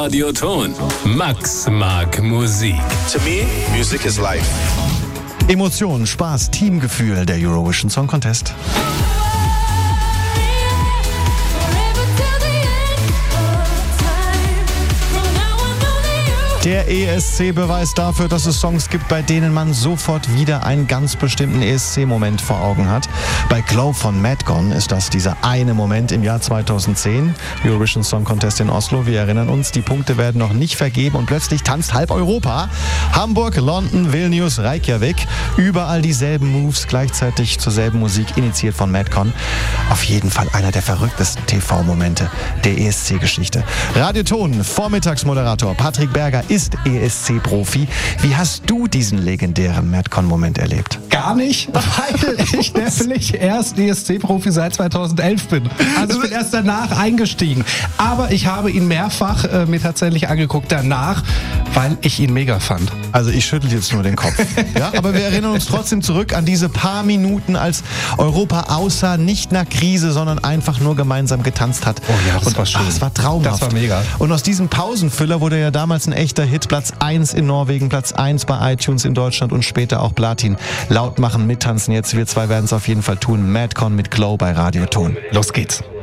Radioton. Max mag Musik. To me, music is life. Emotionen, Spaß, Teamgefühl, der Eurovision Song Contest. Der ESC beweist dafür, dass es Songs gibt, bei denen man sofort wieder einen ganz bestimmten ESC-Moment vor Augen hat. Bei Glow von Madcon ist das dieser eine Moment im Jahr 2010. Eurovision Song Contest in Oslo, wir erinnern uns, die Punkte werden noch nicht vergeben und plötzlich tanzt halb Europa. Hamburg, London, Vilnius, Reykjavik, überall dieselben Moves, gleichzeitig zur selben Musik, initiiert von Madcon. Auf jeden Fall einer der verrücktesten TV-Momente der ESC-Geschichte. Radioton, Vormittagsmoderator Patrick Berger ist ESC-Profi. Wie hast du diesen legendären Madcon-Moment erlebt? Gar nicht, weil ich nämlich erst ESC-Profi seit 2011 bin. Also ich bin erst danach eingestiegen. Aber ich habe ihn mehrfach mir tatsächlich angeguckt danach, weil ich ihn mega fand. Also ich schüttel jetzt nur den Kopf. Ja, aber wir erinnern uns trotzdem zurück an diese paar Minuten, als Europa aussah, nicht nach Krise, sondern einfach nur gemeinsam getanzt hat. Oh ja, das war schön. Es war traumhaft. Das war mega. Und aus diesem Pausenfüller wurde ja damals ein echter Hit. Platz 1 in Norwegen, Platz 1 bei iTunes in Deutschland und später auch Platin. Laut machen, mittanzen jetzt. Wir zwei werden es auf jeden Fall tun. Madcon mit Glow bei Radioton. Los geht's.